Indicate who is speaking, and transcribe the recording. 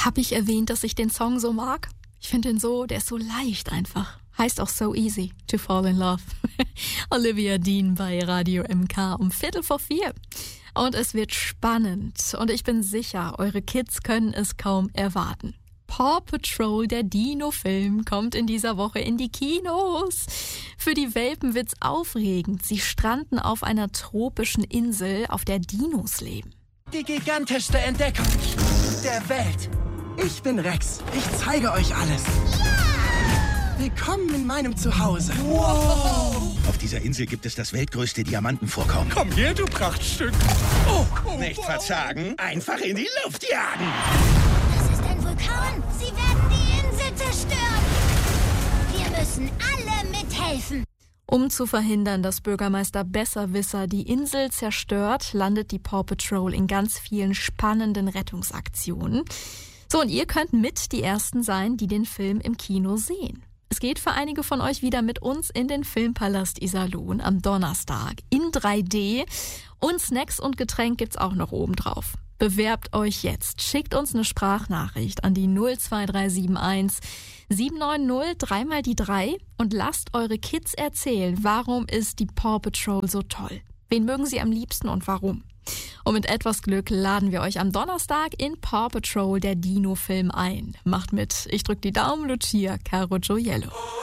Speaker 1: Hab ich erwähnt, dass ich den Song so mag? Ich finde den so, der ist so leicht einfach. Heißt auch So Easy to Fall in Love. Olivia Dean bei Radio MK um 3:45. Und es wird spannend. Und ich bin sicher, eure Kids können es kaum erwarten. Paw Patrol, der Dino-Film, kommt in dieser Woche in die Kinos. Für die Welpen wird's aufregend. Sie stranden auf einer tropischen Insel, auf der Dinos leben.
Speaker 2: Die gigantischste Entdeckung der Welt. Ich bin Rex. Ich zeige euch alles. Willkommen in meinem Zuhause.
Speaker 3: Wow! Auf dieser Insel gibt es das weltgrößte Diamantenvorkommen.
Speaker 4: Komm her, du Prachtstück.
Speaker 3: Nicht verzagen, einfach in die Luft jagen.
Speaker 5: Das ist ein Vulkan. Sie werden die Insel zerstören. Wir müssen alle mithelfen.
Speaker 1: Um zu verhindern, dass Bürgermeister Besserwisser die Insel zerstört, landet die Paw Patrol in ganz vielen spannenden Rettungsaktionen. So, und ihr könnt mit die Ersten sein, die den Film im Kino sehen. Es geht für einige von euch wieder mit uns in den Filmpalast Iserlohn am Donnerstag in 3D. Und Snacks und Getränk gibt's auch noch obendrauf. Bewerbt euch jetzt. Schickt uns eine Sprachnachricht an die 02371 790 3 mal die 3 und lasst eure Kids erzählen, warum ist die Paw Patrol so toll? Wen mögen sie am liebsten und warum? Und mit etwas Glück laden wir euch am Donnerstag in Paw Patrol, der Dino-Film, ein. Macht mit. Ich drück die Daumen, Lucia Caro Gioiello.